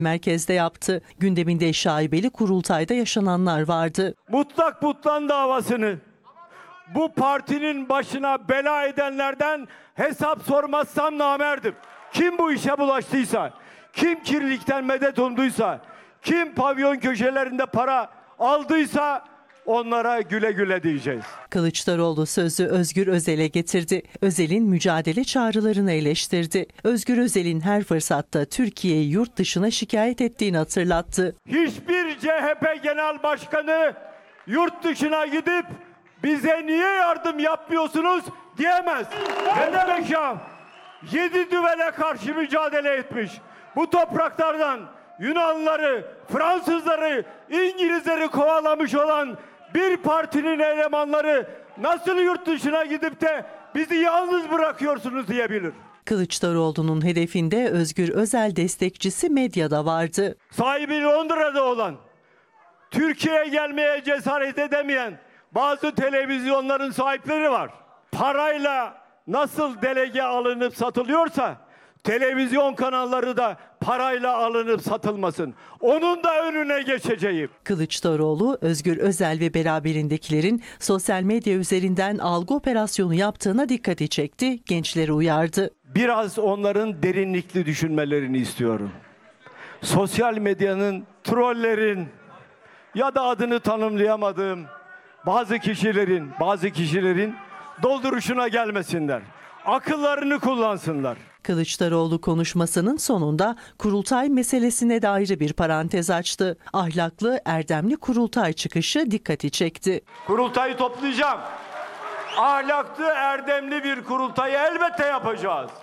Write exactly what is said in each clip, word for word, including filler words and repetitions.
merkezde yaptı. Gündeminde şaibeli kurultayda yaşananlar vardı. Mutlak Butlan davasını bu partinin başına bela edenlerden hesap sormazsam namerdim. Kim bu işe bulaştıysa, kim kirlilikten medet umduysa, kim pavyon köşelerinde para aldıysa onlara güle güle diyeceğiz. Kılıçdaroğlu sözü Özgür Özel'e getirdi. Özel'in mücadele çağrılarını eleştirdi. Özgür Özel'in her fırsatta Türkiye'yi yurt dışına şikayet ettiğini hatırlattı. Hiçbir C H P Genel Başkanı yurt dışına gidip bize niye yardım yapmıyorsunuz diyemez. Ne demek ya? Yedi düvele karşı mücadele etmiş. Bu topraklardan Yunanlıları, Fransızları, İngilizleri kovalamış olan bir partinin elemanları nasıl yurt dışına gidip de bizi yalnız bırakıyorsunuz diyebilir. Kılıçdaroğlu'nun hedefinde Özgür Özel destekçisi medyada vardı. Sahibi Londra'da olan, Türkiye'ye gelmeye cesaret edemeyen bazı televizyonların sahipleri var. Parayla nasıl delege alınıp satılıyorsa televizyon kanalları da parayla alınıp satılmasın. Onun da önüne geçeceğim. Kılıçdaroğlu, Özgür Özel ve beraberindekilerin sosyal medya üzerinden algı operasyonu yaptığına dikkati çekti, gençleri uyardı. Biraz onların derinlikli düşünmelerini istiyorum. Sosyal medyanın, trollerin ya da adını tanımlayamadığım bazı kişilerin, bazı kişilerin dolduruşuna gelmesinler. Akıllarını kullansınlar. Kılıçdaroğlu konuşmasının sonunda kurultay meselesine de ayrı bir parantez açtı. Ahlaklı, erdemli kurultay çıkışı dikkati çekti. Kurultayı toplayacağım. Ahlaklı, erdemli bir kurultayı elbette yapacağız.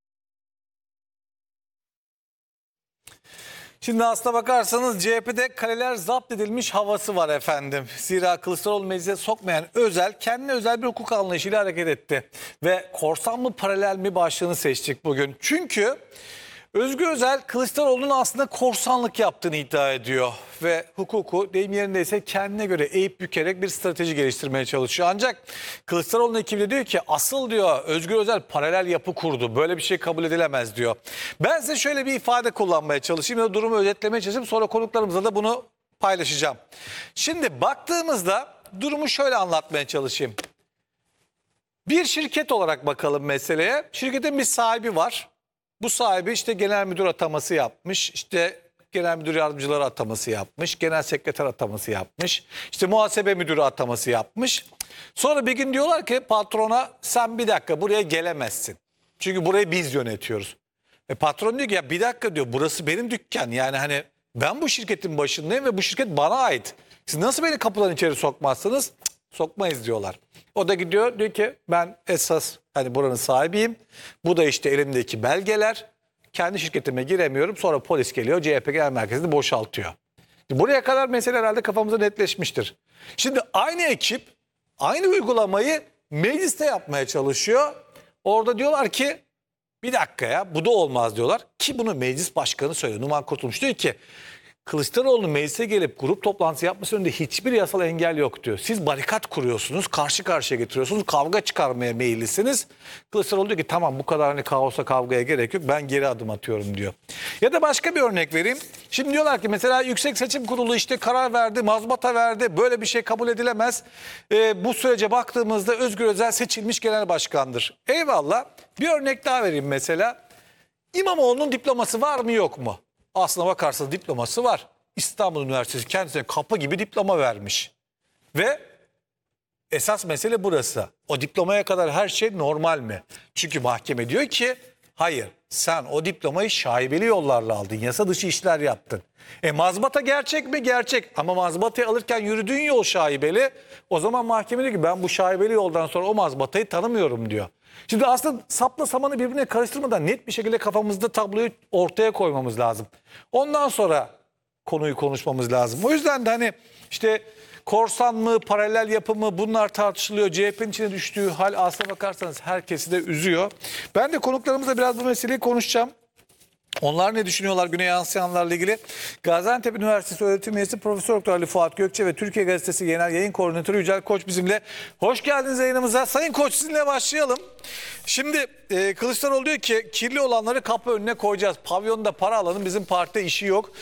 Şimdi aslına bakarsanız C H P'de kaleler zapt edilmiş havası var efendim. Zira Kılıçdaroğlu meclise sokmayan Özel kendine özel bir hukuk anlayışıyla hareket etti. Ve korsan mı paralel mi başlığını seçtik bugün. Çünkü Özgür Özel Kılıçdaroğlu'nun aslında korsanlık yaptığını iddia ediyor. Ve hukuku deyim yerindeyse kendine göre eğip bükerek bir strateji geliştirmeye çalışıyor. Ancak Kılıçdaroğlu'nun ekibi de diyor ki asıl diyor Özgür Özel paralel yapı kurdu. Böyle bir şey kabul edilemez diyor. Ben size şöyle bir ifade kullanmaya çalışayım ya da durumu özetlemeye çalışayım. Sonra konuklarımızla da bunu paylaşacağım. Şimdi baktığımızda durumu şöyle anlatmaya çalışayım. Bir şirket olarak bakalım meseleye. Şirketin bir sahibi var. Bu sahibi işte genel müdür ataması yapmış, işte genel müdür yardımcıları ataması yapmış, genel sekreter ataması yapmış, işte muhasebe müdürü ataması yapmış. Sonra bir gün diyorlar ki patrona sen bir dakika buraya gelemezsin. Çünkü burayı biz yönetiyoruz. E patron diyor ki ya bir dakika diyor burası benim dükkan yani hani ben bu şirketin başındayım ve bu şirket bana ait. Siz nasıl beni kapıdan içeri sokmazsınız? Cık, sokmayız diyorlar. O da gidiyor diyor ki ben esas hani buranın sahibiyim. Bu da işte elimdeki belgeler. Kendi şirketime giremiyorum. Sonra polis geliyor C H P Genel Merkezi'ni boşaltıyor. Buraya kadar mesele herhalde kafamızda netleşmiştir. Şimdi aynı ekip aynı uygulamayı mecliste yapmaya çalışıyor. Orada diyorlar ki bir dakika ya bu da olmaz diyorlar. Ki bunu meclis başkanı söylüyor. Numan Kurtulmuş diyor ki Kılıçdaroğlu'nun meclise gelip grup toplantısı yapması önünde hiçbir yasal engel yok diyor. Siz barikat kuruyorsunuz, karşı karşıya getiriyorsunuz, kavga çıkarmaya meyillisiniz. Kılıçdaroğlu diyor ki tamam bu kadar hani kaosa kavgaya gerek yok ben geri adım atıyorum diyor. Ya da başka bir örnek vereyim. Şimdi diyorlar ki mesela Yüksek Seçim Kurulu işte karar verdi, mazbata verdi. Böyle bir şey kabul edilemez. Ee, bu sürece baktığımızda Özgür Özel seçilmiş genel başkandır. Eyvallah. Bir örnek daha vereyim mesela. İmamoğlu'nun diploması var mı yok mu? Aslına bakarsanız diploması var. İstanbul Üniversitesi kendisine kapı gibi diploma vermiş. Ve esas mesele burası. O diplomaya kadar her şey normal mi? Çünkü mahkeme diyor ki hayır sen o diplomayı şaibeli yollarla aldın. Yasa dışı işler yaptın. E mazbata gerçek mi? Gerçek. Ama mazbatayı alırken yürüdüğün yol şaibeli. O zaman mahkeme diyor ki ben bu şaibeli yoldan sonra o mazbatayı tanımıyorum diyor. Şimdi aslında sapla samanı birbirine karıştırmadan net bir şekilde kafamızda tabloyu ortaya koymamız lazım. Ondan sonra konuyu konuşmamız lazım. O yüzden de hani işte korsan mı, paralel yapı mı bunlar tartışılıyor. C H P'nin içine düştüğü hal aslına bakarsanız herkesi de üzüyor. Ben de konuklarımızla biraz bu meseleyi konuşacağım. Onlar ne düşünüyorlar güne yansıyanlarla ilgili? Gaziantep Üniversitesi öğretim üyesi Profesör Doktor Ali Fuat Gökçe ve Türkiye Gazetesi Genel Yayın Koordinatörü Yücel Koç bizimle. Hoş geldiniz yayınımıza. Sayın Koç, sizinle başlayalım. Şimdi e, Kılıçdaroğlu diyor ki kirli olanları kapı önüne koyacağız. Pavyonda para alanın bizim partide işi yok.